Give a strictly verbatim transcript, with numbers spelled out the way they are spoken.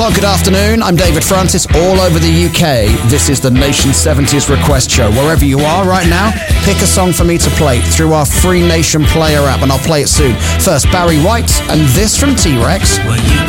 Well, good afternoon. I'm David Francis, all over the U K. This is the Nation seventies Request Show. Wherever you are right now, pick a song for me to play through our free Nation Player app, and I'll play it soon. First, Barry White, and this from T-Rex. When you